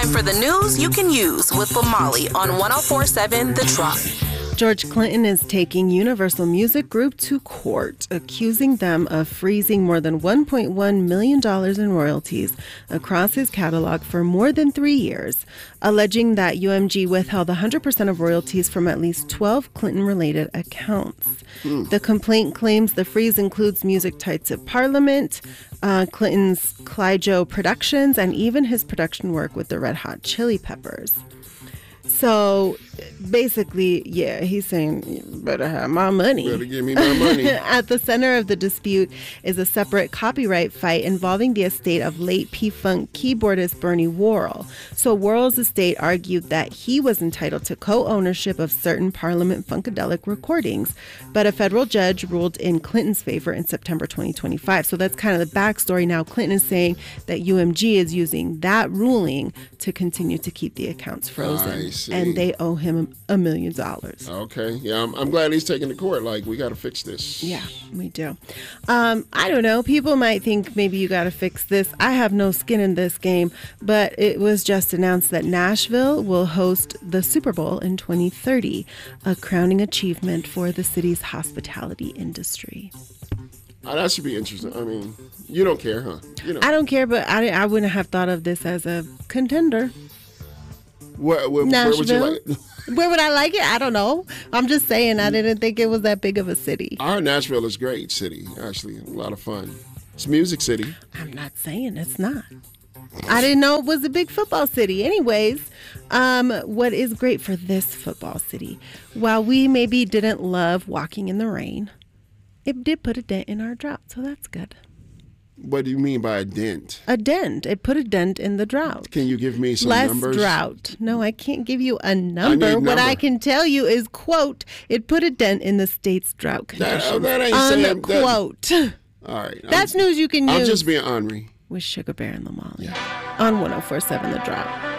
time for the news you can use with Lamali on 104.7 The Drop. George Clinton is taking Universal Music Group to court, accusing them of freezing more than $1.1 million in royalties across his catalog for more than 3 years, alleging that UMG withheld 100% of royalties from at least 12 Clinton-related accounts. The complaint claims the freeze includes music tied to Parliament, Clinton's Clyjo Productions, and even his production work with the Red Hot Chili Peppers. So basically, yeah, he's saying, you better have my money. Better give me my money. At the center of the dispute is a separate copyright fight involving the estate of late P-Funk keyboardist Bernie Worrell. So Worrell's estate argued that he was entitled to co-ownership of certain Parliament Funkadelic recordings, but a federal judge ruled in Clinton's favor in September 2025. So that's kind of the backstory. Now Clinton is saying that UMG is using that ruling to continue to keep the accounts frozen. And they owe him $1 million. Okay. Yeah, I'm glad he's taking to court. Like, we got to fix this. Yeah, we do. I don't know. People might think maybe you got to fix this. I have no skin in this game, but it was just announced that Nashville will host the Super Bowl in 2030, a crowning achievement for the city's hospitality industry. That should be interesting. I mean, you don't care, huh? You know. I don't care, but I wouldn't have thought of this as a contender. Where would you like it? Where would I like it? I don't know. I'm just saying I didn't think it was that big of a city. Our Nashville is a great city, actually. A lot of fun. It's a music city. I'm not saying it's not. I didn't know it was a big football city. Anyways, what is great for this football city, while we maybe didn't love walking in the rain, it did put a dent in our drought, so that's good. What do you mean by a dent? A dent. It put a dent in the drought. Can you give me some Less numbers? Drought. No, I can't give you a number. What I can tell you is, quote, it put a dent in the state's drought conditions. That ain't saying unquote. All right. That's news you can use. I'm just being ornery. With Sugar Bear and Lamali on 104.7 The Drop.